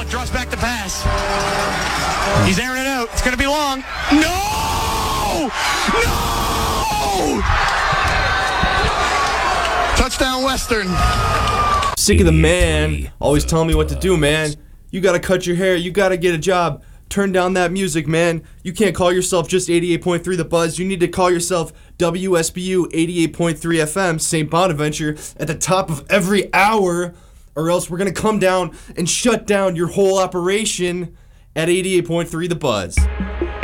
Blunt draws back the pass. He's airing it out. It's going to be long. No! No! Touchdown Western. Sick of the man always telling me what to do, man. You gotta cut your hair. You gotta get a job. Turn down that music, man. You can't call yourself just 88.3 The Buzz. You need to call yourself WSBU 88.3 FM, St. Bonaventure, at the top of every hour, or else we're gonna come down and shut down your whole operation at 88.3 The Buzz.